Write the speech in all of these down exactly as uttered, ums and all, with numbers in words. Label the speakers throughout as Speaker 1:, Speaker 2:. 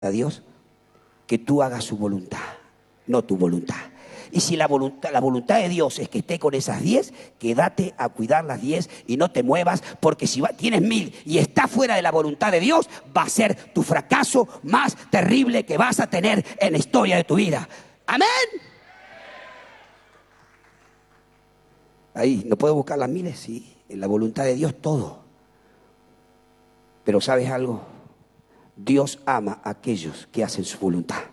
Speaker 1: a Dios que tú hagas su voluntad, no tu voluntad. Y si la voluntad, la voluntad de Dios es que esté con esas diez, quédate a cuidar las diez y no te muevas, porque si va, tienes mil y está fuera de la voluntad de Dios, va a ser tu fracaso más terrible que vas a tener en la historia de tu vida. Amén. Ahí, ¿no puedo buscar las miles? Sí, en la voluntad de Dios todo. Pero ¿sabes algo? Dios ama a aquellos que hacen su voluntad.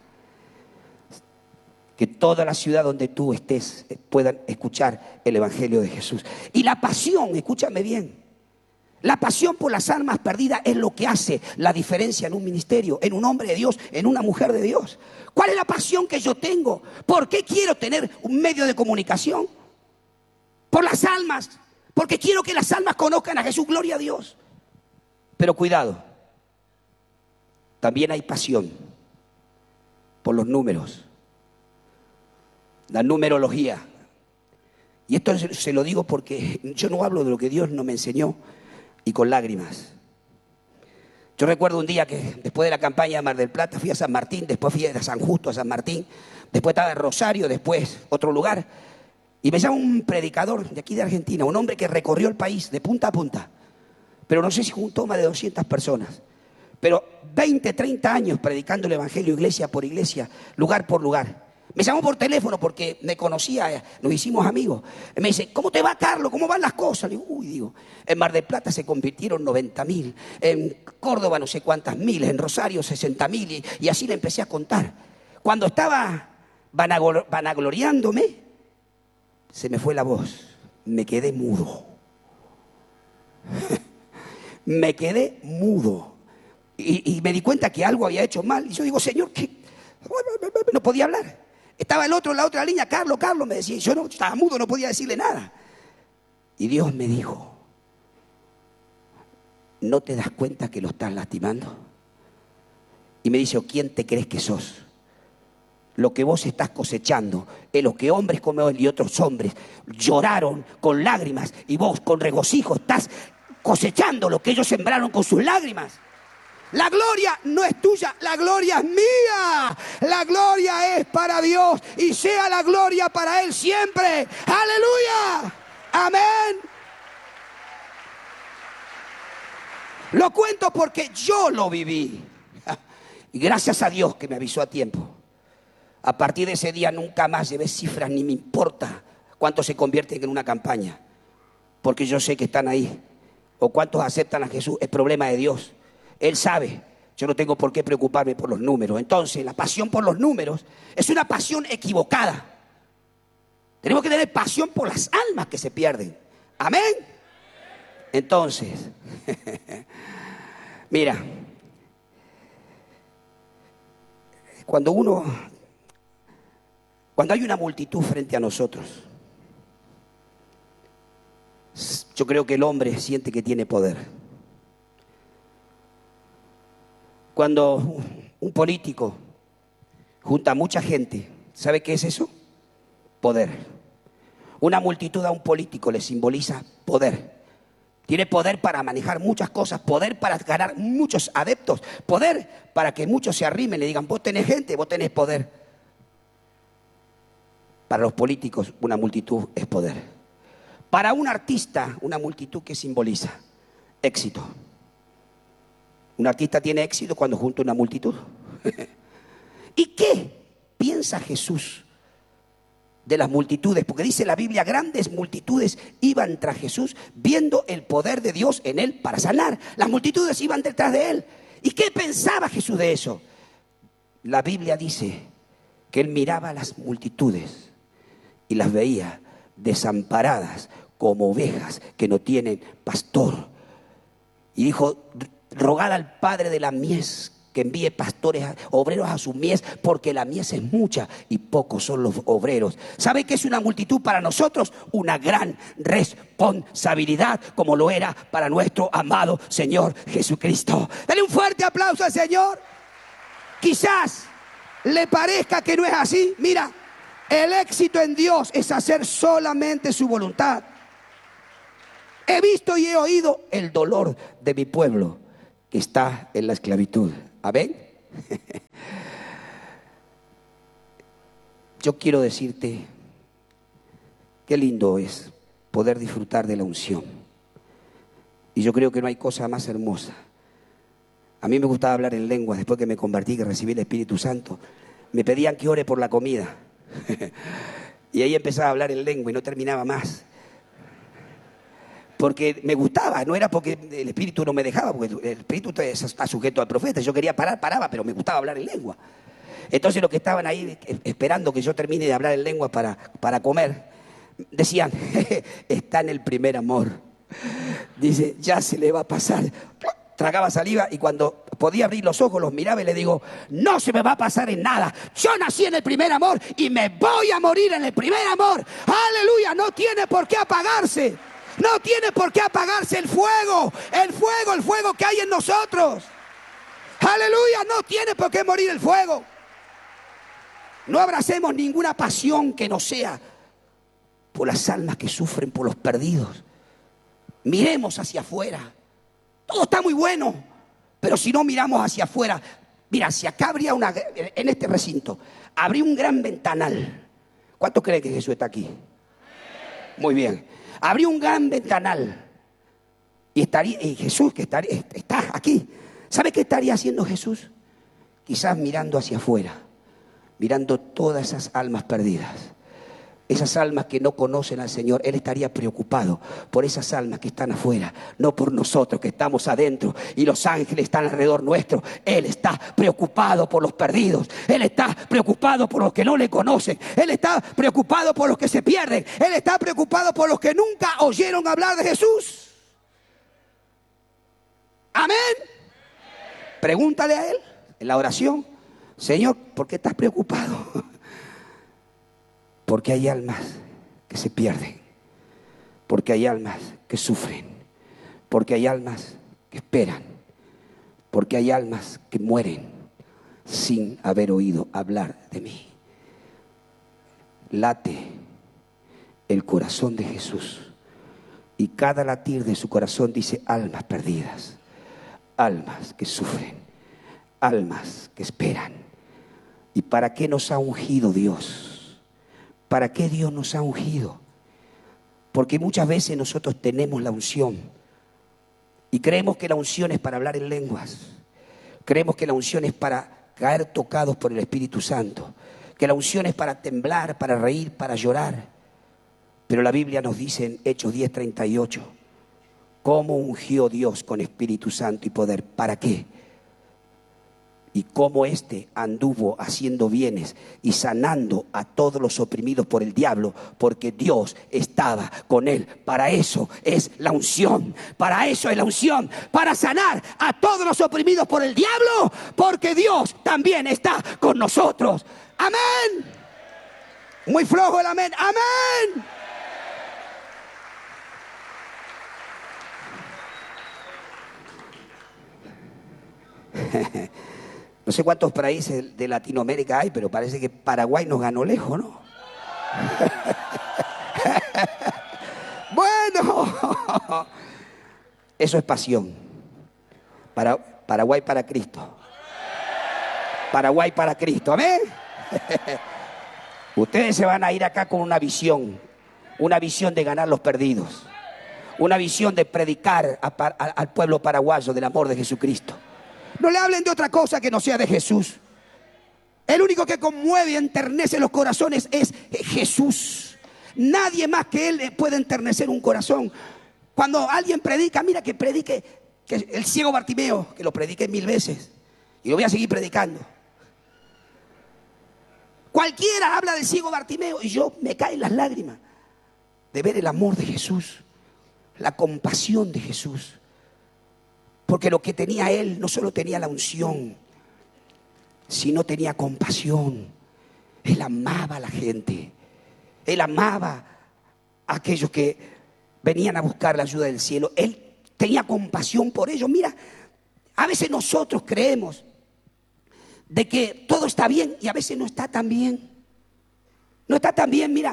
Speaker 1: Que toda la ciudad donde tú estés puedan escuchar el Evangelio de Jesús. Y la pasión, escúchame bien, la pasión por las almas perdidas es lo que hace la diferencia en un ministerio, en un hombre de Dios, en una mujer de Dios. ¿Cuál es la pasión que yo tengo? ¿Por qué quiero tener un medio de comunicación? Por las almas, porque quiero que las almas conozcan a Jesús, gloria a Dios. Pero cuidado, también hay pasión por los números, la numerología. Y esto se lo digo porque yo no hablo de lo que Dios no me enseñó y con lágrimas. Yo recuerdo un día que después de la campaña de Mar del Plata fui a San Martín, después fui a San Justo, a San Martín, después estaba en Rosario, después otro lugar. Y me llama un predicador de aquí de Argentina, un hombre que recorrió el país de punta a punta. Pero no sé si juntó más de doscientas personas. Pero veinte, treinta años predicando el Evangelio iglesia por iglesia, lugar por lugar. Me llamó por teléfono porque me conocía, nos hicimos amigos. Me dice, ¿cómo te va, Carlos? ¿Cómo van las cosas? Le digo, uy, digo, en Mar del Plata se convirtieron noventa mil, en Córdoba no sé cuántas miles, en Rosario sesenta mil, y, y así le empecé a contar. Cuando estaba vanagloriándome, se me fue la voz, me quedé mudo. Me quedé mudo. Y, y me di cuenta que algo había hecho mal. Y yo digo, Señor, ¿qué? No podía hablar. Estaba el otro en la otra línea, Carlos, Carlos, me decía. Yo no, estaba mudo, no podía decirle nada. Y Dios me dijo, ¿no te das cuenta que lo estás lastimando? Y me dice, ¿quién te crees que sos? Lo que vos estás cosechando es lo que hombres como él y otros hombres lloraron con lágrimas, y vos con regocijo estás cosechando lo que ellos sembraron con sus lágrimas. La gloria no es tuya, la gloria es mía. La gloria es para Dios y sea la gloria para Él siempre. ¡Aleluya! ¡Amén! Lo cuento porque yo lo viví. Y gracias a Dios que me avisó a tiempo. A partir de ese día nunca más llevé cifras, ni me importa cuántos se convierten en una campaña. Porque yo sé que están ahí. O cuántos aceptan a Jesús, es problema de Dios. Él sabe, yo no tengo por qué preocuparme por los números. Entonces, la pasión por los números es una pasión equivocada. Tenemos que tener pasión por las almas que se pierden. Amén. Entonces, mira, cuando uno, cuando hay una multitud frente a nosotros, yo creo que el hombre siente que tiene poder. Cuando un político junta a mucha gente, ¿sabe qué es eso? Poder. Una multitud a un político le simboliza poder. Tiene poder para manejar muchas cosas, poder para ganar muchos adeptos, poder para que muchos se arrimen y le digan, vos tenés gente, vos tenés poder. Para los políticos, una multitud es poder. Para un artista, una multitud, ¿qué simboliza? Éxito. Un artista tiene éxito cuando junta una multitud. ¿Y qué piensa Jesús de las multitudes? Porque dice la Biblia, grandes multitudes iban tras Jesús viendo el poder de Dios en él para sanar. Las multitudes iban detrás de él. ¿Y qué pensaba Jesús de eso? La Biblia dice que él miraba a las multitudes y las veía desamparadas como ovejas que no tienen pastor. Y dijo, rogad al Padre de la mies que envíe pastores, obreros a su mies, porque la mies es mucha y pocos son los obreros. ¿Sabe qué es una multitud para nosotros? Una gran responsabilidad, como lo era para nuestro amado Señor Jesucristo. Dale un fuerte aplauso al Señor. Quizás le parezca que no es así. Mira, el éxito en Dios es hacer solamente su voluntad. He visto y he oído el dolor de mi pueblo que está en la esclavitud. Amén. Yo quiero decirte, qué lindo es poder disfrutar de la unción. Y yo creo que no hay cosa más hermosa. A mí me gustaba hablar en lenguas después que me convertí, que recibí el Espíritu Santo. Me pedían que ore por la comida. Y ahí empezaba a hablar en lengua y no terminaba más. Porque me gustaba, no era porque el Espíritu no me dejaba, porque el Espíritu está sujeto al profeta. Yo quería parar, paraba, pero me gustaba hablar en lengua. Entonces los que estaban ahí esperando que yo termine de hablar en lengua para, para comer, decían, está en el primer amor. Dice, ya se le va a pasar. Tragaba saliva y cuando podía abrir los ojos los miraba y le digo, no se me va a pasar en nada. Yo nací en el primer amor y me voy a morir en el primer amor. Aleluya, no tiene por qué apagarse. No tiene por qué apagarse el fuego. El fuego, el fuego que hay en nosotros. Aleluya, no tiene por qué morir el fuego. No abracemos ninguna pasión que no sea por las almas que sufren, por los perdidos. Miremos hacia afuera. Todo está muy bueno, pero si no miramos hacia afuera, mira, si acá habría una, en este recinto, habría un gran ventanal. ¿Cuántos creen que Jesús está aquí? Muy bien. Habría un gran ventanal y estaría, y Jesús que estaría, está aquí. ¿Sabe qué estaría haciendo Jesús? Quizás mirando hacia afuera, mirando todas esas almas perdidas. Esas almas que no conocen al Señor, Él estaría preocupado por esas almas que están afuera, no por nosotros que estamos adentro y los ángeles están alrededor nuestro. Él está preocupado por los perdidos, Él está preocupado por los que no le conocen, Él está preocupado por los que se pierden, Él está preocupado por los que nunca oyeron hablar de Jesús. Amén. Pregúntale a Él en la oración, Señor, ¿por qué estás preocupado? Porque hay almas que se pierden, porque hay almas que sufren, porque hay almas que esperan, porque hay almas que mueren sin haber oído hablar de mí. Late el corazón de Jesús y cada latir de su corazón dice almas perdidas, almas que sufren, almas que esperan. ¿Y para qué nos ha ungido Dios? ¿Para qué Dios nos ha ungido? Porque muchas veces nosotros tenemos la unción y creemos que la unción es para hablar en lenguas. Creemos que la unción es para caer tocados por el Espíritu Santo. Que la unción es para temblar, para reír, para llorar. Pero la Biblia nos dice en Hechos diez treinta y ocho, cómo ungió Dios con Espíritu Santo y poder. ¿Para qué? Y cómo éste anduvo haciendo bienes y sanando a todos los oprimidos por el diablo, porque Dios estaba con él. Para eso es la unción, para eso es la unción, para sanar a todos los oprimidos por el diablo, porque Dios también está con nosotros. Amén. Muy flojo el amén. Amén. No sé cuántos países de Latinoamérica hay, pero parece que Paraguay nos ganó lejos, ¿no? Bueno, eso es pasión. Para, Paraguay para Cristo. Paraguay para Cristo, amén. Ustedes se van a ir acá con una visión, una visión de ganar los perdidos, una visión de predicar a, a, al pueblo paraguayo del amor de Jesucristo. No le hablen de otra cosa que no sea de Jesús. El único que conmueve y enternece los corazones es Jesús. Nadie más que Él puede enternecer un corazón. Cuando alguien predica, mira que predique, que el ciego Bartimeo, que lo prediqué mil veces y lo voy a seguir predicando. Cualquiera habla del ciego Bartimeo y yo me caen las lágrimas de ver el amor de Jesús, la compasión de Jesús. Porque lo que tenía él no solo tenía la unción, sino tenía compasión. Él amaba a la gente. Él amaba a aquellos que venían a buscar la ayuda del cielo. Él tenía compasión por ellos. Mira, a veces nosotros creemos de que todo está bien y a veces no está tan bien. No está tan bien, mira.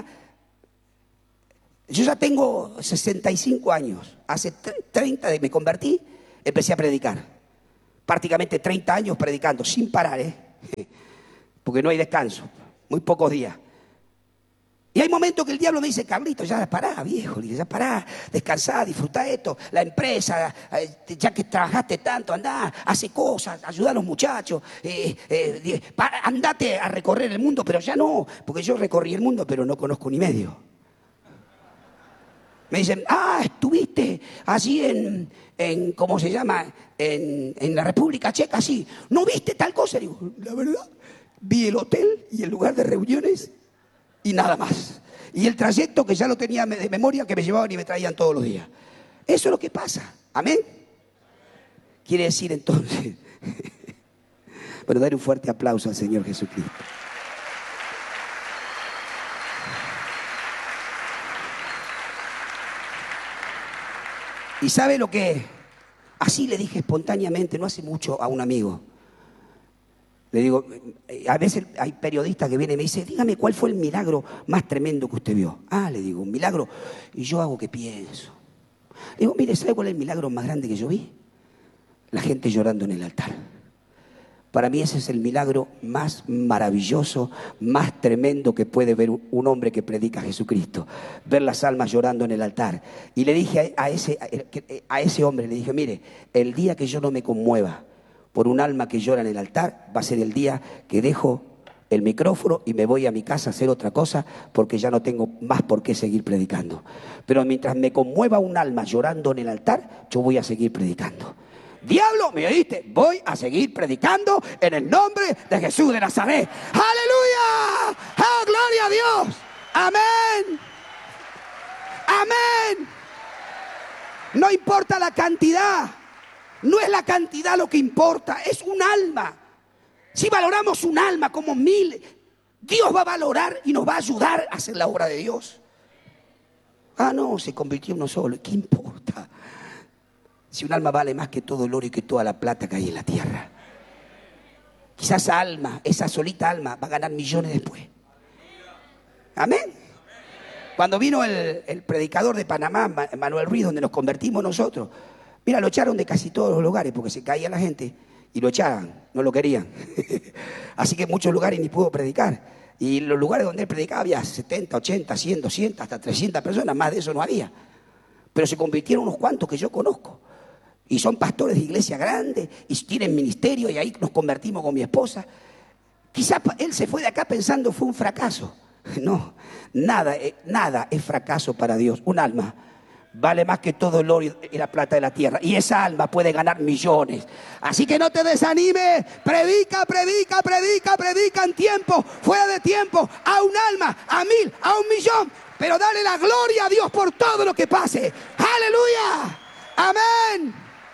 Speaker 1: Yo ya tengo sesenta y cinco años. Hace treinta me convertí. Empecé a predicar, prácticamente treinta años predicando, sin parar, ¿eh? Porque no hay descanso, muy pocos días. Y hay momentos que el diablo me dice, Carlito, ya pará, viejo, ya pará, descansá, disfrutá esto, la empresa, ya que trabajaste tanto, andá, hace cosas, ayudá a los muchachos, eh, eh, andate a recorrer el mundo, pero ya no, porque yo recorrí el mundo, pero no conozco ni medio. Me dicen, ah, estuviste allí en, en ¿cómo se llama? En, en la República Checa, sí, ¿no viste tal cosa? Digo, la verdad, vi el hotel y el lugar de reuniones y nada más. Y el trayecto que ya lo tenía de memoria, que me llevaban y me traían todos los días. Eso es lo que pasa. ¿Amén? Quiere decir entonces, bueno, dar un fuerte aplauso al Señor Jesucristo. Y sabe lo que, así le dije espontáneamente, no hace mucho, a un amigo. Le digo, a veces hay periodistas que vienen y me dicen, dígame cuál fue el milagro más tremendo que usted vio. Ah, le digo, un milagro. Y yo hago que pienso. Le digo, mire, ¿sabe cuál es el milagro más grande que yo vi? La gente llorando en el altar. Para mí ese es el milagro más maravilloso, más tremendo que puede ver un hombre que predica a Jesucristo. Ver las almas llorando en el altar. Y le dije a ese, a ese hombre, le dije, mire, el día que yo no me conmueva por un alma que llora en el altar, va a ser el día que dejo el micrófono y me voy a mi casa a hacer otra cosa, porque ya no tengo más por qué seguir predicando. Pero mientras me conmueva un alma llorando en el altar, yo voy a seguir predicando. Diablo, ¿me oíste? Voy a seguir predicando en el nombre de Jesús de Nazaret. ¡Aleluya! ¡Oh, gloria a Dios! ¡Amén! ¡Amén! No importa la cantidad. No es la cantidad lo que importa, es un alma. Si valoramos un alma como mil, Dios va a valorar y nos va a ayudar a hacer la obra de Dios. Ah, no, se convirtió en uno solo. ¿Qué importa? Si un alma vale más que todo el oro y que toda la plata que hay en la tierra. Quizás esa alma, esa solita alma, va a ganar millones después. Amén. Cuando vino el, el predicador de Panamá, Manuel Ruiz, donde nos convertimos nosotros, mira, lo echaron de casi todos los lugares porque se caía la gente y lo echaban, no lo querían. Así que en muchos lugares ni pudo predicar. Y en los lugares donde él predicaba había setenta, ochenta, cien, doscientas, hasta trescientas personas, más de eso no había. Pero se convirtieron unos cuantos que yo conozco. Y son pastores de iglesia grandes y tienen ministerio, y ahí nos convertimos con mi esposa. Quizás él se fue de acá pensando fue un fracaso. No, nada, nada es fracaso para Dios. Un alma vale más que todo el oro y la plata de la tierra. Y esa alma puede ganar millones. Así que no te desanimes. Predica, predica, predica, predica en tiempo, fuera de tiempo, a un alma, a mil, a un millón. Pero dale la gloria a Dios por todo lo que pase. ¡Aleluya! ¡Amén!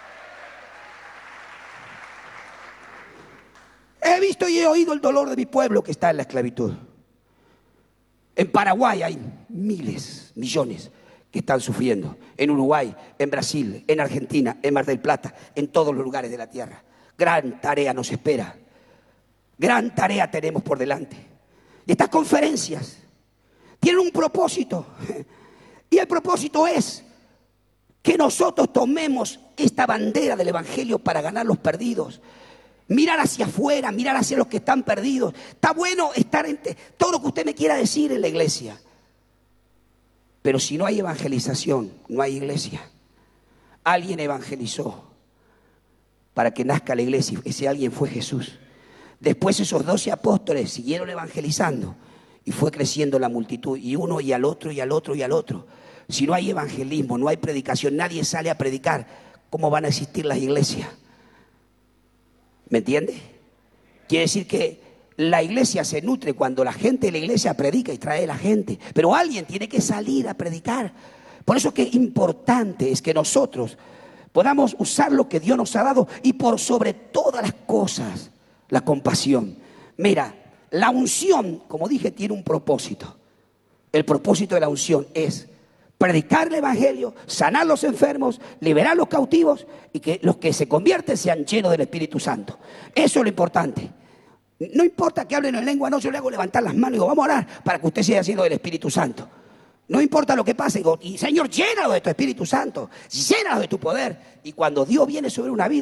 Speaker 1: He visto y he oído el dolor de mi pueblo que está en la esclavitud. En Paraguay hay miles, millones que están sufriendo. En Uruguay, en Brasil, en Argentina, en Mar del Plata, en todos los lugares de la tierra. Gran tarea nos espera. Gran tarea tenemos por delante. Y estas conferencias tienen un propósito. Y el propósito es que nosotros tomemos esta bandera del Evangelio para ganar los perdidos. Mirar hacia afuera, mirar hacia los que están perdidos. Está bueno estar en todo lo que usted me quiera decir en la iglesia. Pero si no hay evangelización, no hay iglesia. Alguien evangelizó para que nazca la iglesia. Ese alguien fue Jesús. Después esos doce apóstoles siguieron evangelizando y fue creciendo la multitud. Y uno y al otro y al otro y al otro. Si no hay evangelismo, no hay predicación, nadie sale a predicar, ¿cómo van a existir las iglesias? ¿Me entiende? Quiere decir que la iglesia se nutre cuando la gente de la iglesia predica y trae a la gente. Pero alguien tiene que salir a predicar. Por eso que importante es que nosotros podamos usar lo que Dios nos ha dado y por sobre todas las cosas, la compasión. Mira, la unción, como dije, tiene un propósito. El propósito de la unción es predicar el evangelio, sanar los enfermos, liberar los cautivos y que los que se convierten sean llenos del Espíritu Santo. Eso es lo importante. No importa que hablen en lengua, no, yo le hago levantar las manos y digo, vamos a orar para que usted sea lleno del Espíritu Santo. No importa lo que pase, digo, y Señor, llénalo de tu Espíritu Santo, llénalo de tu poder. Y cuando Dios viene sobre una vida,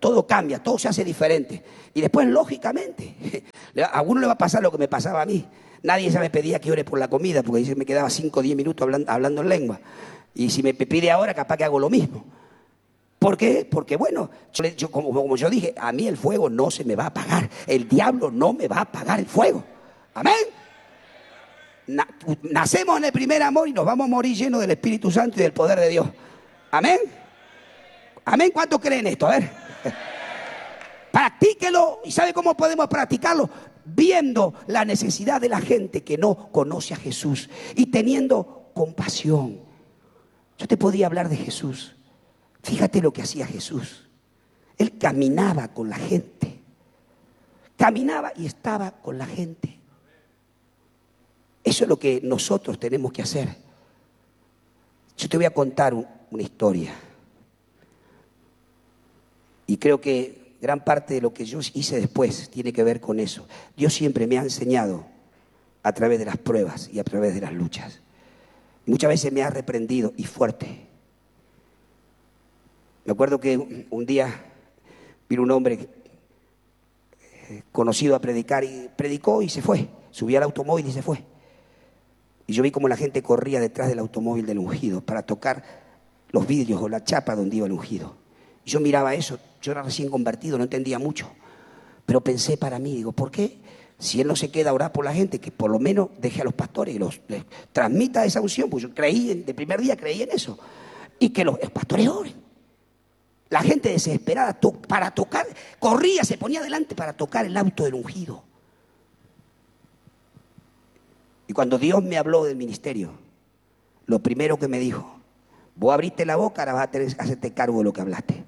Speaker 1: todo cambia, todo se hace diferente. Y después, lógicamente, a uno le va a pasar lo que me pasaba a mí. Nadie se me pedía que ore por la comida, porque dice me quedaba cinco o diez minutos hablando, hablando en lengua. Y si me pide ahora, capaz que hago lo mismo. ¿Por qué? Porque bueno, yo, yo, como, como yo dije, a mí el fuego no se me va a apagar. El diablo no me va a apagar el fuego. Amén. Na, nacemos en el primer amor y nos vamos a morir llenos del Espíritu Santo y del poder de Dios. Amén. Amén. ¿Cuántos creen esto? A ver. Practíquelo. ¿Y sabe cómo podemos practicarlo? Viendo la necesidad de la gente que no conoce a Jesús y teniendo compasión. Yo te podría hablar de Jesús. Fíjate lo que hacía Jesús. Él caminaba con la gente. Caminaba y estaba con la gente. Eso es lo que nosotros tenemos que hacer. Yo te voy a contar un, una historia. Y creo que gran parte de lo que yo hice después tiene que ver con eso. Dios siempre me ha enseñado a través de las pruebas y a través de las luchas. Muchas veces me ha reprendido y fuerte. Me acuerdo que un día vino un hombre conocido a predicar y predicó y se fue. Subió al automóvil y se fue. Y yo vi como la gente corría detrás del automóvil del ungido para tocar los vidrios o la chapa donde iba el ungido. Y yo miraba eso, yo era recién convertido, no entendía mucho. Pero pensé para mí, digo, ¿por qué? Si él no se queda a orar por la gente, que por lo menos deje a los pastores y los, les transmita esa unción. Pues yo creí, de primer día creí en eso. Y que los, los pastores oren. La gente desesperada to, para tocar, corría, se ponía delante para tocar el auto del ungido. Y cuando Dios me habló del ministerio, lo primero que me dijo, vos abriste la boca, ahora vas a tener que hacerte cargo de lo que hablaste.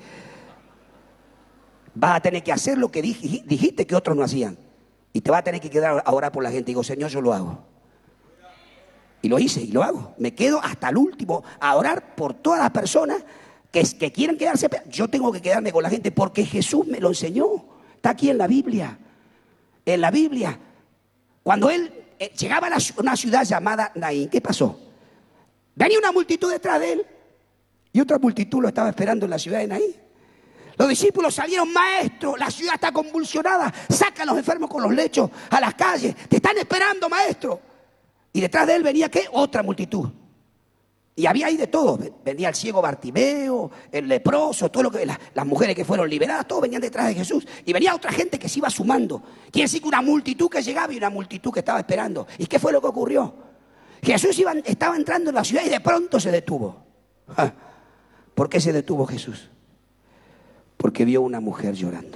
Speaker 1: Vas a tener que hacer lo que dijiste que otros no hacían. Y te vas a tener que quedar a orar por la gente. Y digo, Señor, yo lo hago. Y lo hice y lo hago. Me quedo hasta el último a orar por todas las personas que, que quieren quedarse. Yo tengo que quedarme con la gente porque Jesús me lo enseñó. Está aquí en la Biblia. En la Biblia. Cuando él eh, llegaba a una ciudad llamada Naín, ¿qué pasó? Venía una multitud detrás de él y otra multitud lo estaba esperando en la ciudad de Naín. Los discípulos salieron, maestro, la ciudad está convulsionada, saca a los enfermos con los lechos a las calles, te están esperando, maestro. Y detrás de él venía, ¿qué? Otra multitud. Y había ahí de todo. Venía el ciego Bartimeo, el leproso, todo lo que, las, las mujeres que fueron liberadas, todos venían detrás de Jesús. Y venía otra gente que se iba sumando. Quiere decir que una multitud que llegaba y una multitud que estaba esperando. ¿Y qué fue lo que ocurrió? Jesús iba, estaba entrando en la ciudad y de pronto se detuvo. ¿Por qué se detuvo Jesús? Porque vio una mujer llorando.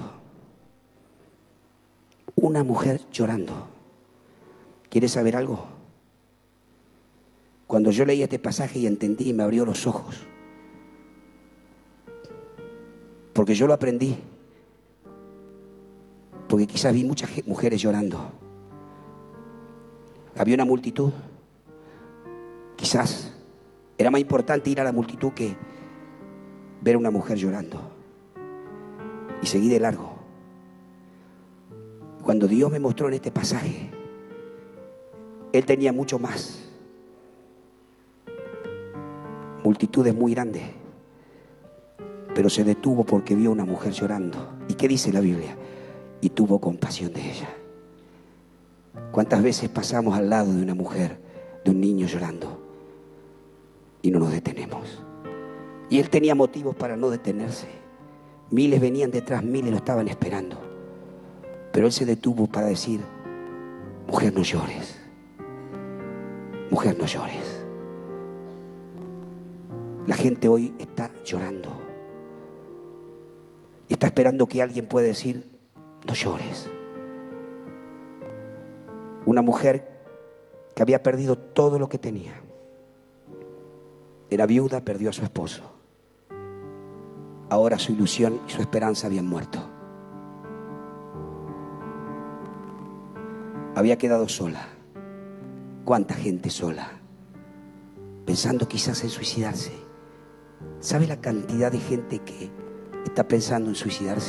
Speaker 1: Una mujer llorando. ¿Quieres saber algo? Cuando yo leí este pasaje y entendí y me abrió los ojos. Porque yo lo aprendí. Porque quizás vi muchas mujeres llorando. Había una multitud. Quizás era más importante ir a la multitud que ver a una mujer llorando. Y seguí de largo. Cuando Dios me mostró en este pasaje, Él tenía mucho más. Multitudes muy grandes. Pero se detuvo porque vio a una mujer llorando. ¿Y qué dice la Biblia? Y tuvo compasión de ella. ¿Cuántas veces pasamos al lado de una mujer, de un niño llorando, y no nos detenemos? Y Él tenía motivos para no detenerse. Miles venían detrás, miles lo estaban esperando. Pero Él se detuvo para decir, mujer, no llores. Mujer, no llores. La gente hoy está llorando. Y está esperando que alguien pueda decir, no llores. Una mujer que había perdido todo lo que tenía. Era viuda, perdió a su esposo. Ahora su ilusión y su esperanza habían muerto. Había quedado sola. ¿Cuánta gente sola? Pensando quizás en suicidarse. ¿Sabe la cantidad de gente que está pensando en suicidarse?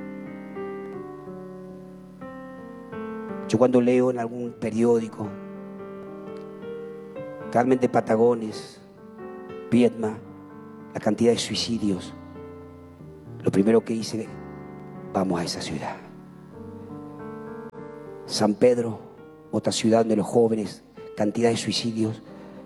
Speaker 1: Yo cuando leo en algún periódico, Carmen de Patagones, Viedma, la cantidad de suicidios, Lo primero que hice, vamos a esa ciudad. San Pedro, otra ciudad donde los jóvenes, cantidad de suicidios.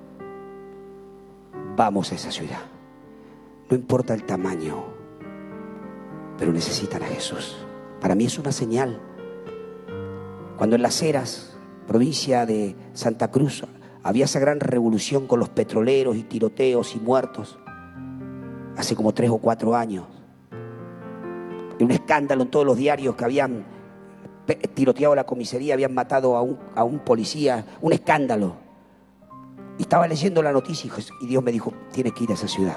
Speaker 1: Vamos a esa ciudad. No importa el tamaño, pero necesitan a Jesús. Para mí es una señal. Cuando en Las Heras, provincia de Santa Cruz, había esa gran revolución con los petroleros y tiroteos y muertos, hace como tres o cuatro años, y un escándalo en todos los diarios que habían tiroteado la comisaría, habían matado a un, a un policía, un escándalo. Y estaba leyendo la noticia y Dios me dijo, tienes que ir a esa ciudad.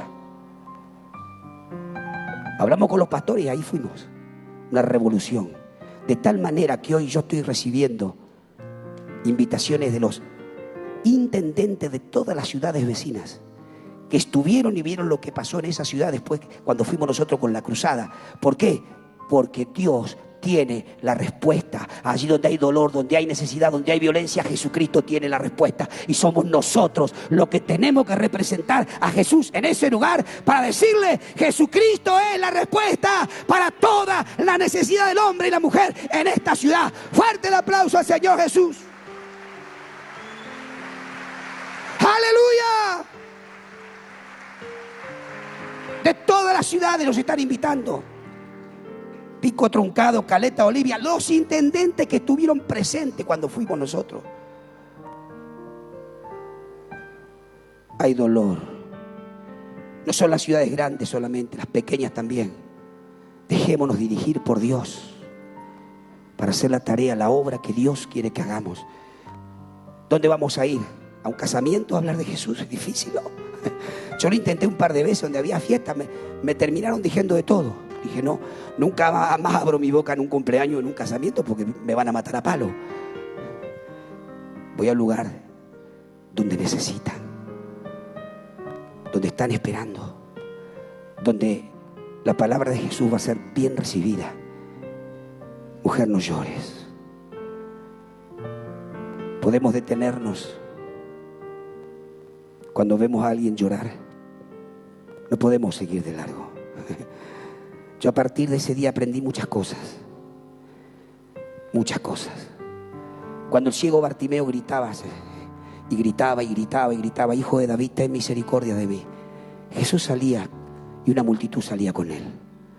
Speaker 1: Hablamos con los pastores y ahí fuimos. Una revolución. De tal manera que hoy yo estoy recibiendo invitaciones de los intendentes de todas las ciudades vecinas que estuvieron y vieron lo que pasó en esa ciudad después cuando fuimos nosotros con la cruzada. ¿Por qué? Porque Dios tiene la respuesta. Allí donde hay dolor, donde hay necesidad, donde hay violencia, Jesucristo tiene la respuesta. Y somos nosotros los que tenemos que representar a Jesús en ese lugar para decirle, Jesucristo es la respuesta para toda la necesidad del hombre y la mujer en esta ciudad. Fuerte el aplauso al Señor Jesús. ¡Aleluya! De todas las ciudades nos están invitando. Pico Truncado, Caleta, Olivia, los intendentes que estuvieron presentes cuando fuimos nosotros. Hay dolor. No son las ciudades grandes solamente, las pequeñas también. Dejémonos dirigir por Dios para hacer la tarea, la obra que Dios quiere que hagamos. ¿Dónde vamos a ir? ¿A un casamiento a hablar de Jesús? Es difícil, ¿no? Yo lo intenté un par de veces donde había fiesta, me, me terminaron diciendo de todo. Dije, no, nunca más abro mi boca en un cumpleaños, en un casamiento, porque me van a matar a palo. Voy al lugar donde necesitan, donde están esperando, donde la palabra de Jesús va a ser bien recibida. Mujer, no llores. Podemos detenernos cuando vemos a alguien llorar. No podemos seguir de largo. Yo a partir de ese día aprendí muchas cosas. Muchas cosas. Cuando el ciego Bartimeo gritaba, y gritaba, y gritaba, y gritaba, Hijo de David, ten misericordia de mí. Jesús salía y una multitud salía con él.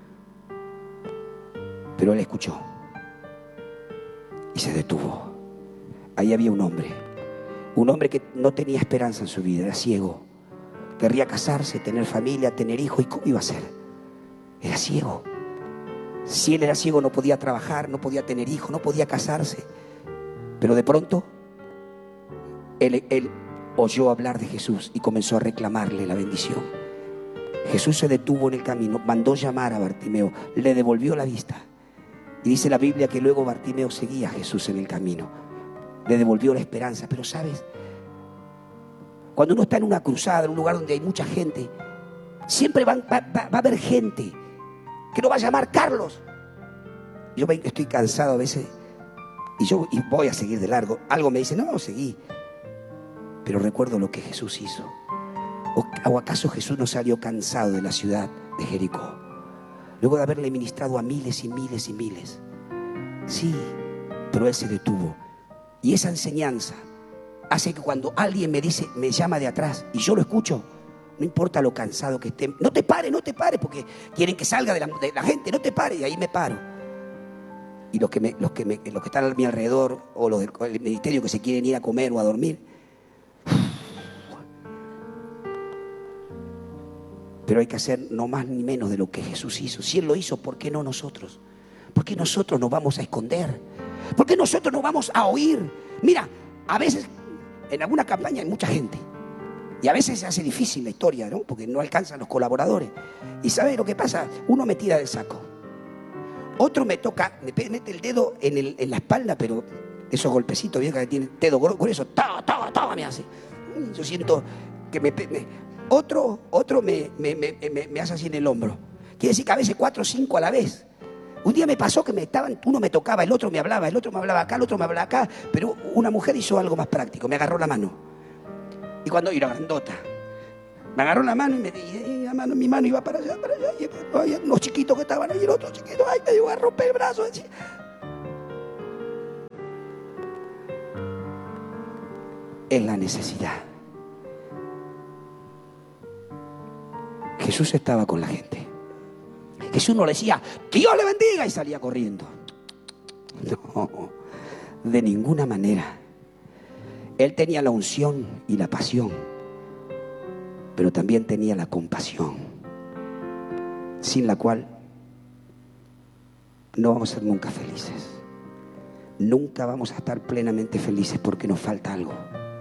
Speaker 1: Pero él escuchó y se detuvo. Ahí había un hombre. Un hombre que no tenía esperanza en su vida, era ciego. Querría casarse, tener familia, tener hijos. ¿Y cómo iba a ser? Era ciego. Si él era ciego no podía trabajar, no podía tener hijos, no podía casarse. Pero de pronto él, él oyó hablar de Jesús y comenzó a reclamarle la bendición. Jesús se detuvo en el camino, mandó llamar a Bartimeo, le devolvió la vista. Y dice la Biblia que luego Bartimeo seguía a Jesús en el camino. Le devolvió la esperanza. Pero ¿sabes? Cuando uno está en una cruzada, en un lugar donde hay mucha gente, siempre va, va, va, va a haber gente que no va a llamar Carlos. Yo estoy cansado a veces y yo y voy a seguir de largo. Algo me dice, no, seguí. Pero recuerdo lo que Jesús hizo. ¿O, o acaso Jesús no salió cansado de la ciudad de Jericó? Luego de haberle ministrado a miles y miles y miles. Sí, pero Él se detuvo. Y esa enseñanza hace que cuando alguien me dice, me llama de atrás y yo lo escucho, no importa lo cansado que esté, no te pares, no te pares, porque quieren que salga de la, de la gente, no te pares, y ahí me paro. Y los que, me, los, que me, los que están a mi alrededor, o los del ministerio que se quieren ir a comer o a dormir, pero hay que hacer no más ni menos de lo que Jesús hizo. Si Él lo hizo, ¿por qué no nosotros? ¿Por qué nosotros nos vamos a esconder? ¿Por qué nosotros nos vamos a oír? Mira, a veces en alguna campaña hay mucha gente y a veces se hace difícil la historia, ¿no? Porque no alcanzan los colaboradores. ¿Y sabes lo que pasa? Uno me tira del saco, otro me toca, me mete el dedo en, el, en la espalda, pero esos golpecitos viejas que tienen dedo grueso, toma, toma, toma, me hace. Yo siento que me... me otro, otro me, me, me, me, me hace así en el hombro. Quiere decir que a veces cuatro o cinco a la vez. Un día me pasó que me estaban, uno me tocaba, el otro me hablaba, el otro me hablaba acá, el otro me hablaba acá, pero una mujer hizo algo más práctico, me agarró la mano. Y cuando, y la grandota, Me agarró la mano y me y la mano, mi mano iba para allá, para allá. Y había unos chiquitos que estaban ahí, el otro chiquito, ay, me iba a romper el brazo. Así. Es la necesidad. Jesús estaba con la gente. Jesús no le decía, Dios le bendiga, y salía corriendo. No, de ninguna manera. Él tenía la unción y la pasión, pero también tenía la compasión, sin la cual no vamos a ser nunca felices. Nunca vamos a estar plenamente felices porque nos falta algo.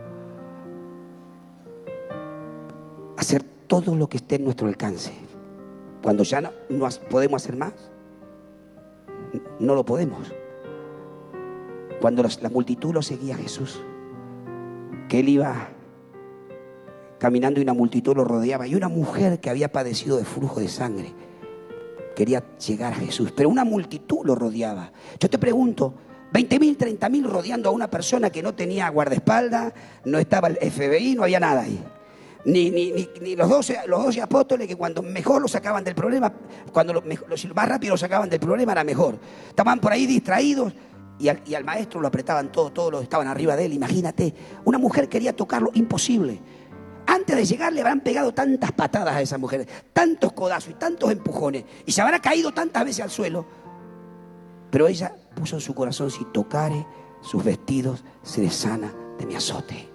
Speaker 1: Hacer todo lo que esté en nuestro alcance. Cuando ya no, no podemos hacer más, no lo podemos. Cuando los, la multitud lo seguía a Jesús, que él iba caminando y una multitud lo rodeaba, y una mujer que había padecido de flujo de sangre quería llegar a Jesús, pero una multitud lo rodeaba. Yo te pregunto, veinte mil, treinta mil rodeando a una persona que no tenía guardaespaldas, no estaba el F B I, no había nada ahí. Ni, ni, ni, ni los, doce, los doce apóstoles, que cuando mejor lo sacaban del problema, cuando lo, mejor, lo más rápido lo sacaban del problema era mejor. Estaban por ahí distraídos y al, y al maestro lo apretaban todo, todos los estaban arriba de él. Imagínate, una mujer quería tocarlo, imposible. Antes de llegar le habrán pegado tantas patadas a esa mujer, tantos codazos y tantos empujones, y se habrá caído tantas veces al suelo. Pero ella puso en su corazón, si tocare sus vestidos, seré sana de mi azote.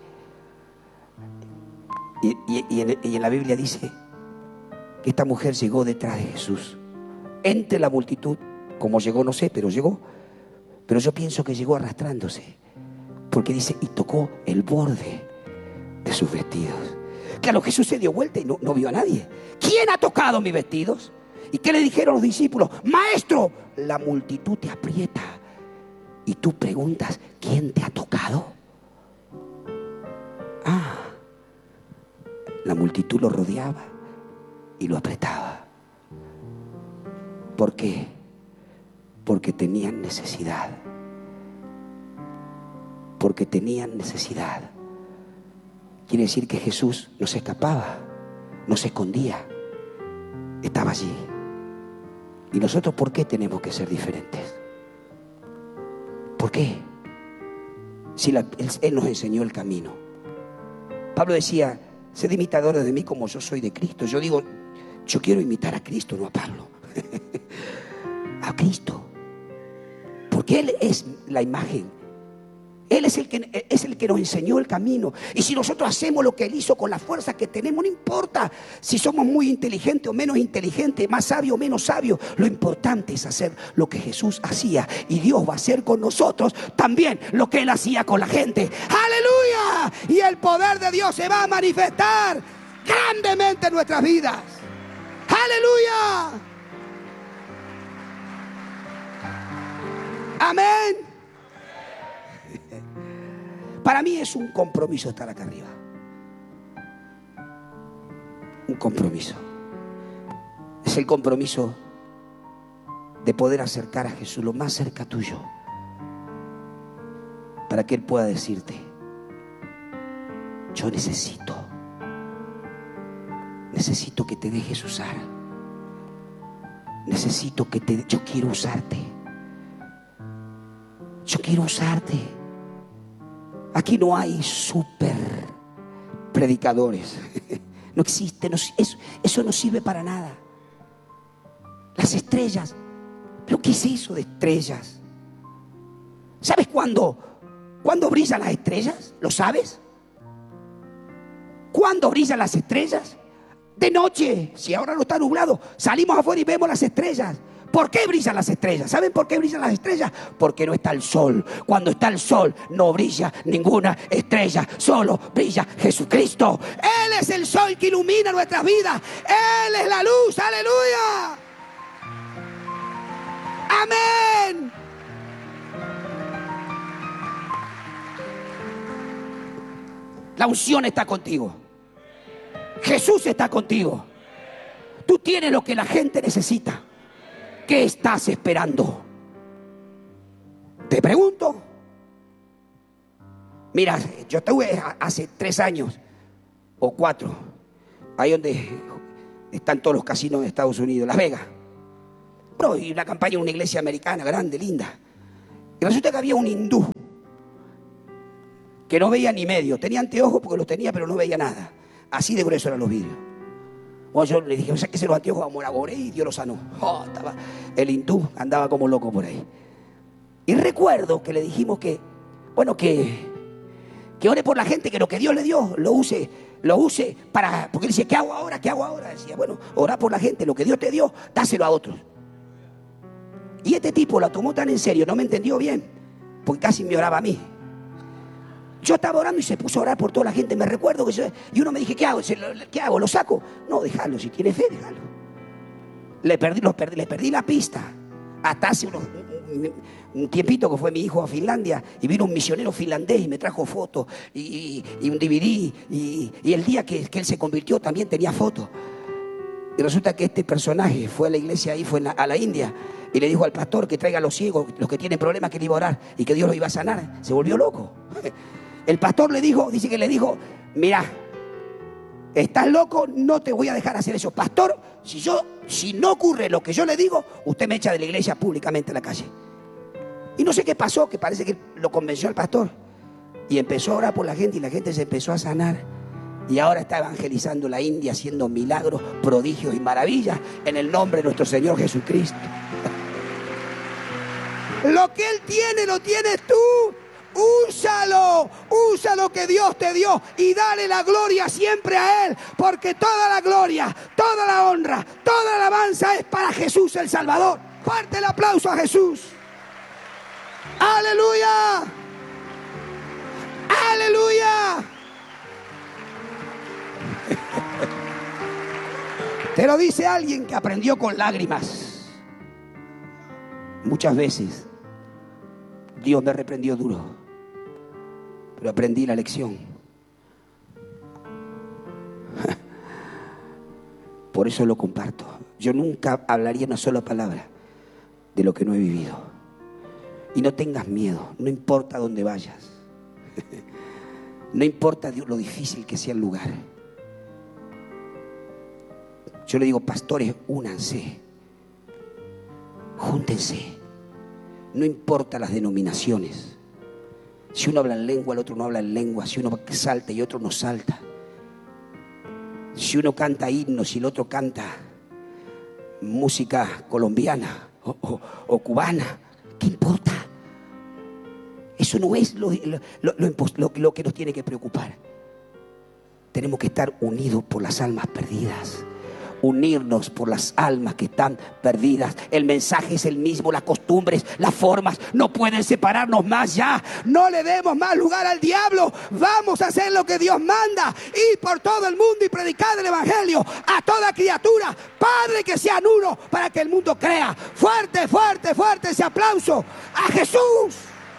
Speaker 1: Y, y, y, en, y en la Biblia dice que esta mujer llegó detrás de Jesús, entre la multitud. Como llegó no sé, pero llegó. Pero yo pienso que llegó arrastrándose, porque dice, y tocó el borde de sus vestidos. Claro, Jesús se dio vuelta y no, no vio a nadie. ¿Quién ha tocado mis vestidos? ¿Y qué le dijeron los discípulos? Maestro, la multitud te aprieta y tú preguntas, ¿quién te ha tocado? Ah, la multitud lo rodeaba y lo apretaba. ¿Por qué? Porque tenían necesidad. Porque tenían necesidad. Quiere decir que Jesús no se escapaba, no se escondía, estaba allí. ¿Y nosotros por qué tenemos que ser diferentes? ¿Por qué? Si la, él, él nos enseñó el camino. Pablo decía, sed imitadores de mí como yo soy de Cristo. Yo digo, yo quiero imitar a Cristo, no a Pablo. A Cristo. Porque Él es la imagen. Él es el, que, es el que nos enseñó el camino. Y si nosotros hacemos lo que Él hizo con la fuerza que tenemos, no importa si somos muy inteligentes o menos inteligentes, más sabios o menos sabios. Lo importante es hacer lo que Jesús hacía. Y Dios va a hacer con nosotros también lo que Él hacía con la gente. ¡Aleluya! Y el poder de Dios se va a manifestar grandemente en nuestras vidas. ¡Aleluya! Amén. Para mí es un compromiso estar acá arriba. Un compromiso. Es el compromiso de poder acercar a Jesús lo más cerca tuyo, para que Él pueda decirte, yo necesito, necesito que te dejes usar. Necesito que te, yo quiero usarte. Yo quiero usarte. Aquí no hay super predicadores. No existe, no, eso, eso no sirve para nada. Las estrellas. ¿Pero qué es eso de estrellas? ¿Sabes cuándo, cuándo brillan las estrellas? ¿Lo sabes? ¿Cuándo brillan las estrellas? De noche. Si ahora no está nublado, salimos afuera y vemos las estrellas. ¿Por qué brillan las estrellas? ¿Saben por qué brillan las estrellas? Porque no está el sol. Cuando está el sol no brilla ninguna estrella, solo brilla Jesucristo. Él es el sol que ilumina nuestras vidas. Él es la luz. ¡Aleluya! ¡Amén! La unción está contigo. Jesús está contigo. Tú tienes lo que la gente necesita. ¿Qué estás esperando? Te pregunto. Mira, yo estuve hace tres años o cuatro. ahí donde están todos los casinos de Estados Unidos, Las Vegas. Bro, y una campaña en una iglesia americana grande, linda. Y resulta que había un hindú que no veía ni medio. Tenía anteojos porque los tenía, pero no veía nada. Así de grueso eran los vidrios. Bueno, yo le dije, o sea, que se los anteojos, vamos a orar, y Dios lo sanó. Oh, estaba, el hindú andaba como loco por ahí. Y recuerdo que le dijimos que, bueno, que, que ore por la gente, que lo que Dios le dio, lo use, lo use para, porque él dice, ¿qué hago ahora? ¿Qué hago ahora? Decía, bueno, orar por la gente, lo que Dios te dio, dáselo a otros. Y este tipo lo tomó tan en serio, no me entendió bien, porque casi me oraba a mí. Yo estaba orando y se puso a orar por toda la gente, me recuerdo que yo, y uno me dije, ¿qué hago? ¿Qué hago? ¿Lo saco? No, déjalo, si tiene fe, déjalo. Le perdí, los perdí, le perdí la pista. Hasta hace unos, un, un tiempito que fue mi hijo a Finlandia y vino un misionero finlandés y me trajo fotos y, y, y un D V D y, y el día que, que él se convirtió también tenía fotos. Y resulta que este personaje fue a la iglesia ahí, fue la, a la India y le dijo al pastor que traiga a los ciegos, los que tienen problemas, que le iba a orar y que Dios los iba a sanar. Se volvió loco. El pastor le dijo, dice que le dijo, mira, estás loco, no te voy a dejar hacer eso. Pastor, si yo, si no ocurre lo que yo le digo, usted me echa de la iglesia públicamente a la calle. Y no sé qué pasó, que parece que lo convenció al pastor. Y empezó a orar por la gente y la gente se empezó a sanar. Y ahora está evangelizando la India, haciendo milagros, prodigios y maravillas en el nombre de nuestro Señor Jesucristo. Lo que Él tiene, lo tienes tú. Úsalo, usa lo que Dios te dio y dale la gloria siempre a Él, porque toda la gloria, toda la honra, toda la alabanza es para Jesús el Salvador. Fuerte el aplauso a Jesús. Aleluya, aleluya. Te lo dice alguien que aprendió con lágrimas. Muchas veces Dios me reprendió duro, pero aprendí la lección. Por eso lo comparto. Yo nunca hablaría una sola palabra de lo que no he vivido. Y no tengas miedo, no importa dónde vayas. No importa lo difícil que sea el lugar. Yo le digo, pastores, únanse, júntense. No importa las denominaciones. Si uno habla en lengua, el otro no habla en lengua. Si uno salta y otro no salta. Si uno canta himnos y el otro canta música colombiana o, o, o cubana, ¿qué importa? Eso no es lo, lo, lo, lo, lo que nos tiene que preocupar. Tenemos que estar unidos por las almas perdidas. Unirnos por las almas que están perdidas. El mensaje es el mismo, las costumbres, las formas no pueden separarnos más ya. No le demos más lugar al diablo. Vamos a hacer lo que Dios manda, ir por todo el mundo y predicar el evangelio a toda criatura. Padre, que sean uno para que el mundo crea. Fuerte, fuerte, fuerte ese aplauso a Jesús.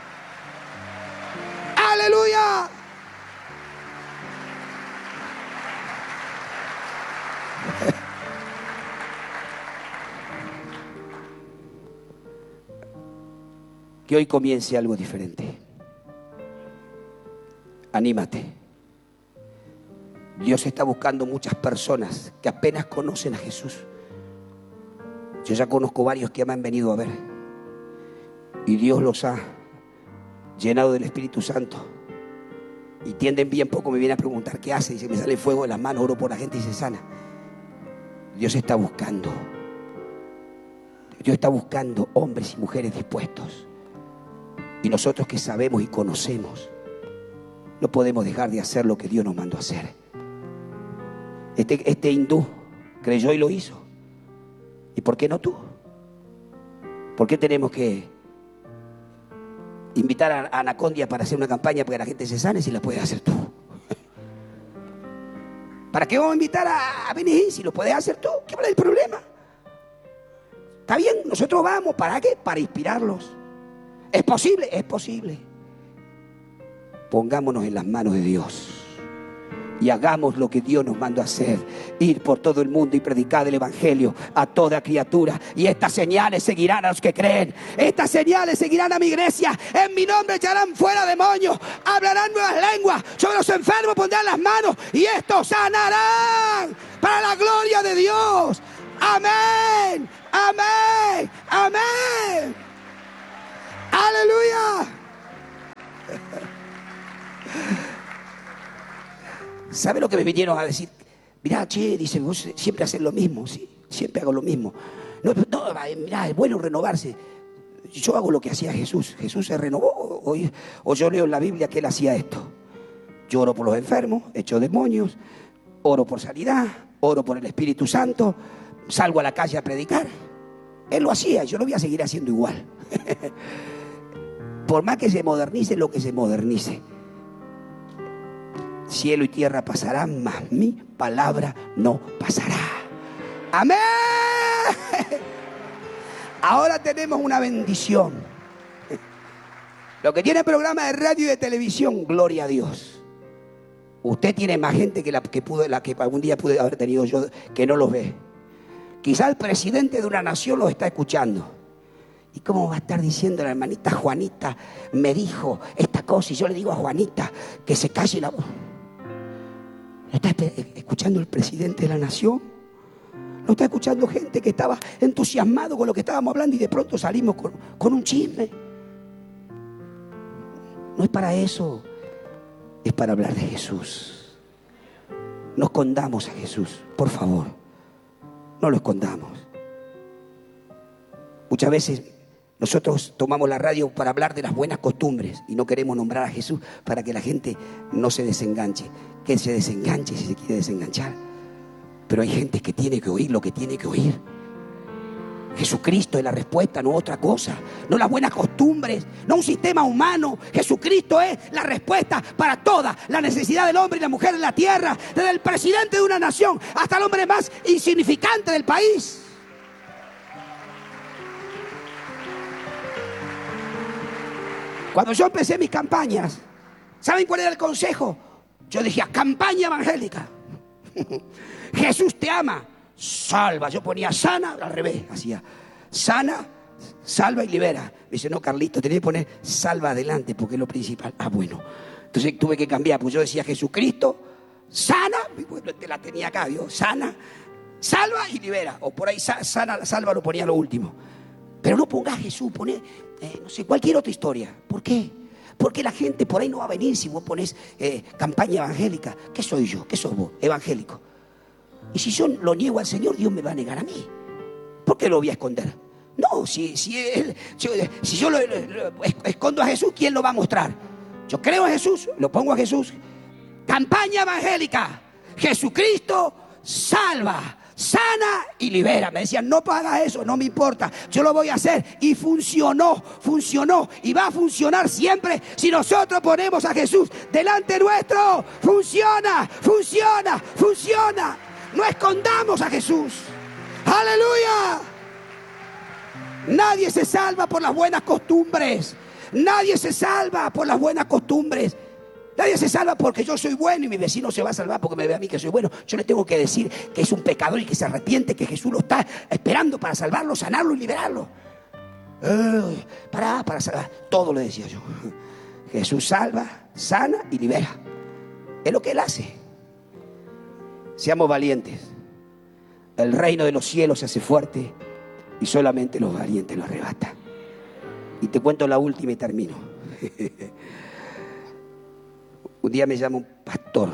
Speaker 1: Aleluya. Que hoy comience algo diferente. Anímate. Dios está buscando muchas personas que apenas conocen a Jesús. Yo ya conozco varios que me han venido a ver y Dios los ha llenado del Espíritu Santo y tienden bien poco, me vienen a preguntar qué hace, y se me sale fuego de las manos, oro por la gente y se sana. Dios está buscando Dios está buscando hombres y mujeres dispuestos. Y nosotros que sabemos y conocemos, no podemos dejar de hacer lo que Dios nos mandó a hacer. Este, este hindú creyó y lo hizo. ¿Y por qué no tú? ¿Por qué tenemos que invitar a Anacondia para hacer una campaña para que la gente se sane si la puedes hacer tú? ¿Para qué vamos a invitar a, a Benny si lo puedes hacer tú? ¿Qué es el problema? Está bien, nosotros vamos. ¿Para qué? Para inspirarlos. ¿Es posible? Es posible. Pongámonos en las manos de Dios y hagamos lo que Dios nos mandó a hacer: ir por todo el mundo y predicar el evangelio a toda criatura. Y estas señales seguirán a los que creen. Estas señales seguirán a mi iglesia: en mi nombre echarán fuera demonios, hablarán nuevas lenguas, sobre los enfermos pondrán las manos y estos sanarán, para la gloria de Dios. Amén, amén, amén. Aleluya. ¿Sabe lo que me vinieron a decir? Mirá, che, dice, vos siempre haces lo mismo. Sí, siempre hago lo mismo. No, no, mirá, es bueno renovarse. Yo hago lo que hacía Jesús. Jesús se renovó. O, o yo leo en la Biblia que Él hacía esto. Yo oro por los enfermos, echo demonios, oro por sanidad, oro por el Espíritu Santo, salgo a la calle a predicar. Él lo hacía, yo lo voy a seguir haciendo igual. Por más que se modernice lo que se modernice, cielo y tierra pasarán, mas mi palabra no pasará. Amén. Ahora tenemos una bendición. Lo que tiene programa de radio y de televisión, gloria a Dios. Usted tiene más gente que la que pude, la que algún día pude haber tenido yo, que no los ve. Quizá el presidente de una nación los está escuchando. ¿Y cómo va a estar diciendo la hermanita Juanita me dijo esta cosa? Y yo le digo a Juanita que se calle la voz. ¿Lo está escuchando el presidente de la nación? ¿Lo está escuchando gente que estaba entusiasmado con lo que estábamos hablando y de pronto salimos con, con un chisme? No es para eso, es para hablar de Jesús. No escondamos a Jesús, por favor, no lo escondamos. Muchas veces nosotros tomamos la radio para hablar de las buenas costumbres y no queremos nombrar a Jesús para que la gente no se desenganche. Que se desenganche si se quiere desenganchar. Pero hay gente que tiene que oír lo que tiene que oír. Jesucristo es la respuesta, no otra cosa. No las buenas costumbres, no un sistema humano. Jesucristo es la respuesta para toda la necesidad del hombre y la mujer en la tierra. Desde el presidente de una nación hasta el hombre más insignificante del país. Cuando yo empecé mis campañas, ¿saben cuál era el consejo? Yo decía, campaña evangélica. Jesús te ama, salva. Yo ponía sana, al revés, hacía sana, salva y libera. Me dice, no, Carlito, tenés que poner salva adelante porque es lo principal. Ah, bueno. Entonces tuve que cambiar, porque yo decía Jesucristo, sana, bueno, te la tenía acá, ¿vio? Sana, salva y libera. O por ahí sana, salva lo ponía lo último. Pero no pongas Jesús, poné, eh, no sé, cualquier otra historia. ¿Por qué? Porque la gente por ahí no va a venir si vos ponés eh, campaña evangélica. ¿Qué soy yo? ¿Qué sos vos? Evangélico. Y si yo lo niego al Señor, Dios me va a negar a mí. ¿Por qué lo voy a esconder? No, si, si, él, si, si yo lo, lo, lo escondo a Jesús, ¿quién lo va a mostrar? Yo creo en Jesús, lo pongo a Jesús. Campaña evangélica. Jesucristo salva, sana y libera. Me decían, no hagas eso, no me importa, yo lo voy a hacer. Y funcionó, funcionó y va a funcionar siempre si nosotros ponemos a Jesús delante nuestro. Funciona, funciona, funciona. No escondamos a Jesús. ¡Aleluya! Nadie se salva por las buenas costumbres. Nadie se salva por las buenas costumbres. Nadie se salva porque yo soy bueno y mi vecino se va a salvar porque me ve a mí que soy bueno. Yo le tengo que decir que es un pecador y que se arrepiente, que Jesús lo está esperando para salvarlo, sanarlo y liberarlo. Eh, para, para salvar. Todo le decía yo. Jesús salva, sana y libera. Es lo que Él hace. Seamos valientes. El reino de los cielos se hace fuerte y solamente los valientes lo arrebatan. Y te cuento la última y termino. Un día me llama un pastor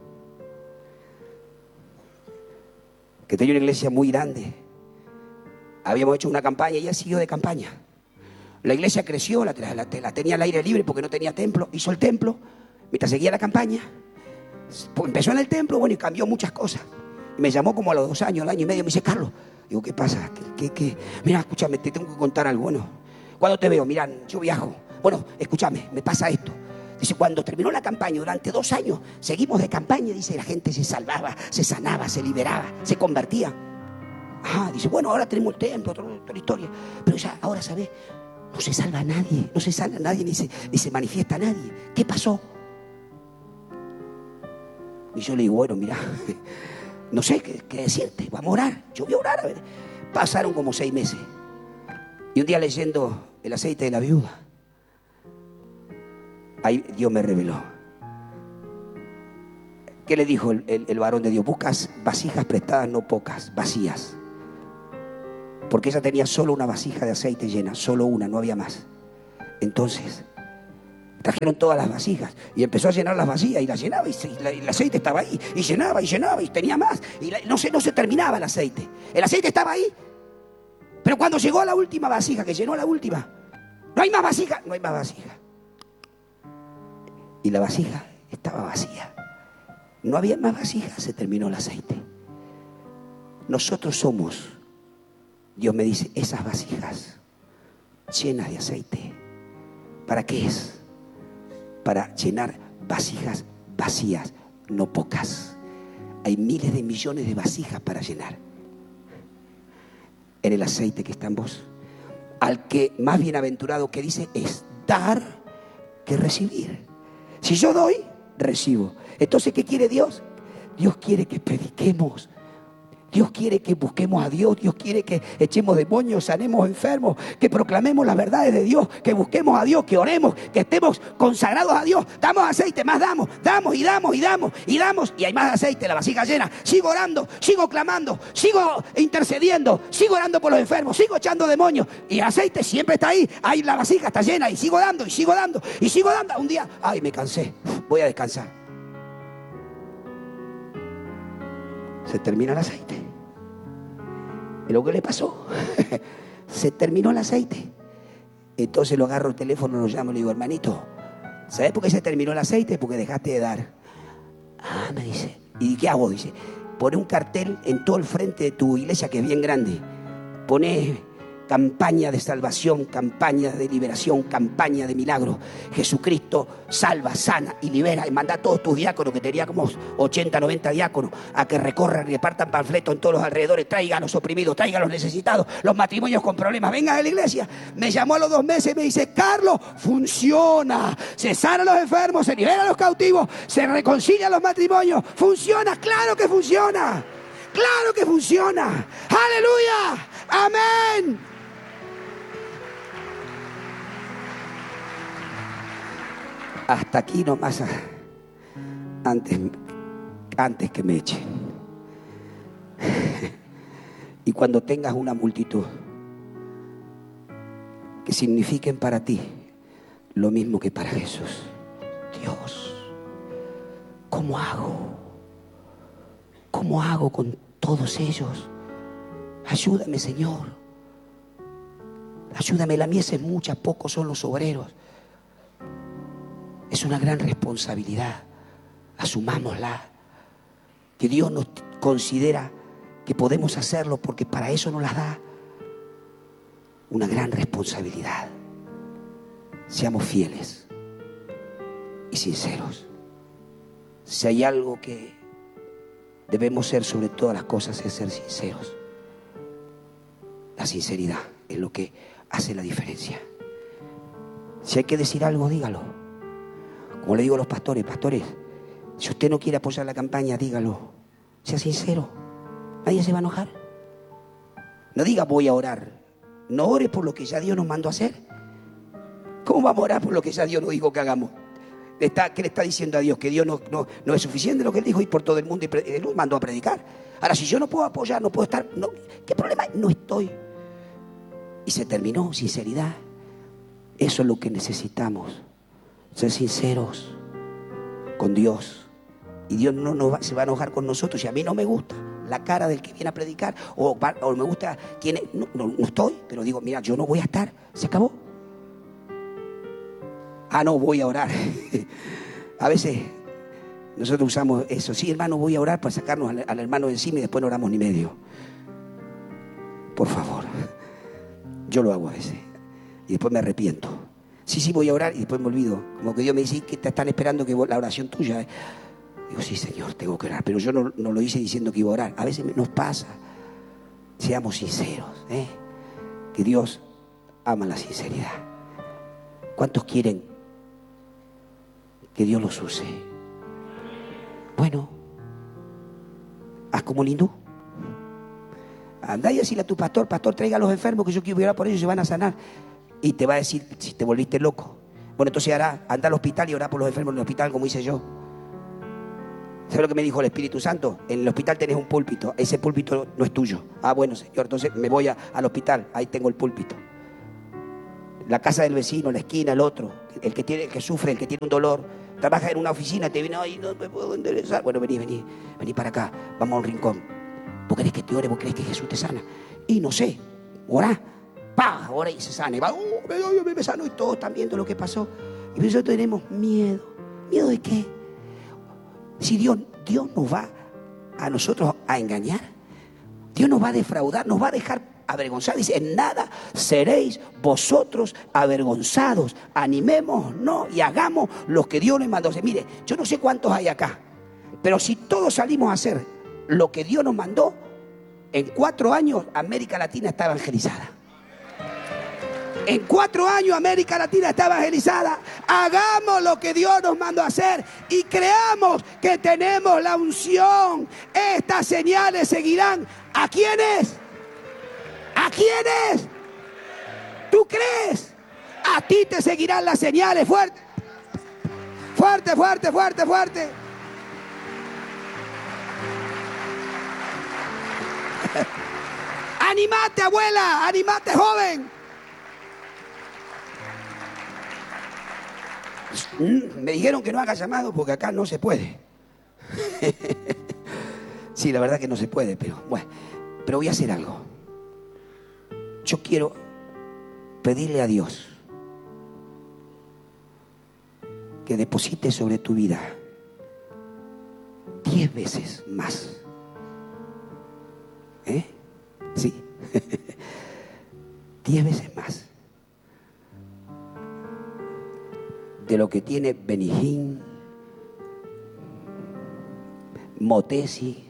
Speaker 1: que tenía una iglesia muy grande. Habíamos hecho una campaña y él siguió de campaña. La iglesia creció, la, la, la tenía al aire libre porque no tenía templo. Hizo el templo mientras seguía la campaña. Empezó en el templo, bueno, y cambió muchas cosas. Y me llamó como a los dos años, al año y medio, me dice, Carlos. Digo, ¿qué pasa? ¿Qué, qué, qué? Mira, escúchame, te tengo que contar algo. Bueno, ¿cuándo te veo? Mira, yo viajo. Bueno, escúchame, me pasa esto. Dice, cuando terminó la campaña, durante dos años, seguimos de campaña, dice, la gente se salvaba, se sanaba, se liberaba, se convertía. Ah, dice, bueno, ahora tenemos el templo, toda, toda la historia. Pero ya, ahora, ¿sabes? No se salva a nadie, no se salva a nadie, ni se, ni se manifiesta a nadie. ¿Qué pasó? Y yo le digo, bueno, mira, no sé qué, qué decirte, vamos a orar. Yo voy a orar, a ver. Pasaron como seis meses. Y un día leyendo el aceite de la viuda, ahí Dios me reveló. ¿Qué le dijo el, el, el varón de Dios? Buscas vasijas prestadas, no pocas, vacías. Porque ella tenía solo una vasija de aceite llena, solo una, no había más. Entonces trajeron todas las vasijas y empezó a llenar las vasijas y las llenaba y, se, y, la, y el aceite estaba ahí y llenaba y llenaba y tenía más y la, no, se, no se terminaba el aceite. El aceite estaba ahí, pero cuando llegó a la última vasija, que llenó la última, no hay más vasija, no hay más vasija. Y la vasija estaba vacía. No había más vasijas, se terminó el aceite. Nosotros somos, Dios me dice, esas vasijas llenas de aceite. ¿Para qué es? Para llenar vasijas vacías, no pocas. Hay miles de millones de vasijas para llenar. En el aceite que está en vos. Al que más bienaventurado que dice es dar que recibir. Si yo doy, recibo. Entonces, ¿qué quiere Dios? Dios quiere que prediquemos. Dios quiere que busquemos a Dios. Dios quiere que echemos demonios, sanemos enfermos, que proclamemos las verdades de Dios, que busquemos a Dios, que oremos, que estemos consagrados a Dios. Damos aceite, más damos, damos y damos y damos y damos. Y hay más aceite, la vasija llena. Sigo orando, sigo clamando, sigo intercediendo, sigo orando por los enfermos, sigo echando demonios. Y el aceite siempre está ahí. Ahí la vasija está llena y sigo dando y sigo dando y sigo dando. Un día, ay, me cansé, voy a descansar. Se termina el aceite. ¿Y lo que le pasó? Se terminó el aceite. Entonces lo agarro el teléfono, lo llamo y le digo, hermanito, ¿sabes por qué se terminó el aceite? Porque dejaste de dar. Ah, me dice. ¿Y qué hago? Dice, pone un cartel en todo el frente de tu iglesia, que es bien grande. Pone campaña de salvación, campaña de liberación, campaña de milagro. Jesucristo salva, sana y libera. Y manda a todos tus diáconos, que tenía como ochenta, noventa diáconos, a que recorran y repartan panfletos en todos los alrededores. Traigan a los oprimidos, traigan a los necesitados, los matrimonios con problemas. Vengan a la iglesia. Me llamó a los dos meses y me dice, Carlos, funciona. Se sanan los enfermos, se liberan los cautivos, se reconcilian los matrimonios. Funciona, claro que funciona. Claro que funciona. Aleluya. Amén. Hasta aquí nomás, antes, antes que me echen. Y cuando tengas una multitud que signifiquen para ti lo mismo que para Jesús. Dios, ¿cómo hago? ¿Cómo hago con todos ellos? Ayúdame, Señor. Ayúdame, la mies es mucha, pocos son los obreros. Es una gran responsabilidad. Asumámosla. Que Dios nos considera que podemos hacerlo porque para eso nos las da. Una gran responsabilidad. Seamos fieles y sinceros. Si hay algo que debemos ser sobre todas las cosas, es ser sinceros. La sinceridad es lo que hace la diferencia. Si hay que decir algo, dígalo. Como le digo a los pastores, pastores, si usted no quiere apoyar la campaña, dígalo. Sea sincero. Nadie se va a enojar. No diga voy a orar. No ore por lo que ya Dios nos mandó a hacer. ¿Cómo vamos a orar por lo que ya Dios nos dijo que hagamos? Está, ¿Qué le está diciendo a Dios? Que Dios no, no, no es suficiente lo que Él dijo, ir por todo el mundo y Él nos mandó a predicar. Ahora, si yo no puedo apoyar, no puedo estar, no, ¿qué problema hay? No estoy. Y se terminó, sinceridad. Eso es lo que necesitamos. Ser sinceros con Dios. Y Dios no nos va, se va a enojar con nosotros. Si a mí no me gusta la cara del que viene a predicar, o, o me gusta quién es, no, no, no estoy, pero digo, mira, yo no voy a estar. Se acabó. Ah, no, voy a orar. A veces nosotros usamos eso. Sí, hermano, voy a orar para sacarnos al, al hermano de encima y después no oramos ni medio. Por favor. Yo lo hago a veces. Y después me arrepiento. Sí, sí, voy a orar y después me olvido. Como que Dios me dice que te están esperando que la oración tuya. Digo, sí, Señor, tengo que orar. Pero yo no, no lo hice diciendo que iba a orar. A veces nos pasa. Seamos sinceros, ¿eh? Que Dios ama la sinceridad. ¿Cuántos quieren que Dios los use? Bueno, Haz como un hindú. Andá y decirle a tu pastor, pastor, traiga a los enfermos que yo quiero orar por ellos y se van a sanar. Y te va a decir si te volviste loco. Bueno, entonces hará, anda al hospital y orá por los enfermos en el hospital como hice yo. ¿Sabes lo que me dijo el Espíritu Santo? En el hospital tenés un púlpito, ese púlpito no es tuyo. Ah, bueno, Señor, entonces me voy a, al hospital, ahí tengo el púlpito. La casa del vecino, la esquina, el otro, el que, tiene, el que sufre, el que tiene un dolor, trabaja en una oficina, te viene, ay, no me puedo enderezar. Bueno, vení, vení, vení para acá, vamos a un rincón. ¿Vos querés que te ore? ¿Vos querés que Jesús te sana? Y no sé, orá, pa, ora y se sana. Y va, uh, me, me, me sano y todos están viendo lo que pasó. Y nosotros tenemos miedo. ¿Miedo de qué? Si Dios, Dios nos va a nosotros a engañar, Dios nos va a defraudar, nos va a dejar avergonzados. Dice, en nada seréis vosotros avergonzados. Animémonos y hagamos lo que Dios nos mandó. O sea, mire, yo no sé cuántos hay acá, pero si todos salimos a hacer lo que Dios nos mandó, en cuatro años América Latina está evangelizada. En cuatro años América Latina está evangelizada. Hagamos lo que Dios nos mandó a hacer y creamos que tenemos la unción. Estas señales seguirán. ¿A quiénes? ¿A quiénes? ¿Tú crees? A ti te seguirán las señales. Fuerte. Fuerte, fuerte, fuerte, fuerte. Animate, abuela. Animate, joven. Me dijeron que no haga llamado porque acá no se puede. Sí, la verdad que no se puede, pero bueno, pero voy a hacer algo. Yo quiero pedirle a Dios que deposite sobre tu vida diez veces más. ¿Eh? Sí. Diez veces más de lo que tiene Benihín, Motesi,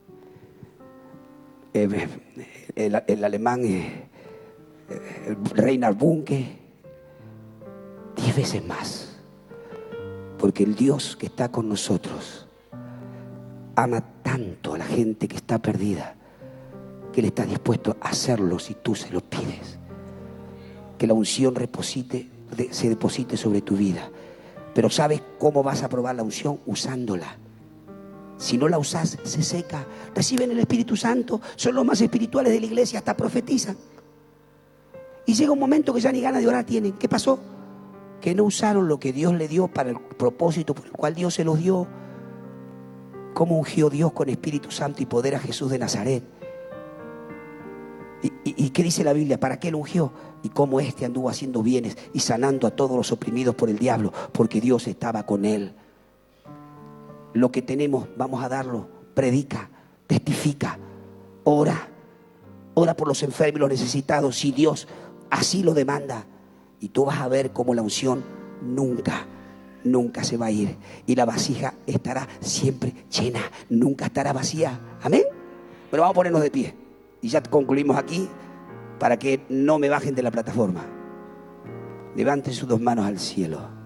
Speaker 1: el, el, el alemán, el Reinhard Bunke, diez veces más, porque el Dios que está con nosotros ama tanto a la gente que está perdida, que Él está dispuesto a hacerlo si tú se lo pides. Que la unción reposite, de, se deposite sobre tu vida. Pero ¿sabes cómo vas a probar la unción? Usándola. Si no la usás, se seca. Reciben el Espíritu Santo, son los más espirituales de la iglesia, hasta profetizan. Y llega un momento que ya ni ganas de orar tienen. ¿Qué pasó? Que no usaron lo que Dios le dio para el propósito por el cual Dios se los dio. ¿Cómo ungió Dios con Espíritu Santo y poder a Jesús de Nazaret? ¿Y, y, y qué dice la Biblia? ¿Para qué lo ungió? Y cómo éste anduvo haciendo bienes y sanando a todos los oprimidos por el diablo, porque Dios estaba con él. Lo que tenemos, vamos a darlo. Predica, testifica, ora. Ora por los enfermos y los necesitados, si Dios así lo demanda. Y tú vas a ver cómo la unción nunca, nunca se va a ir. Y la vasija estará siempre llena, nunca estará vacía. Amén. Pero vamos a ponernos de pie. Y ya concluimos aquí para que no me bajen de la plataforma. Levanten sus dos manos al cielo.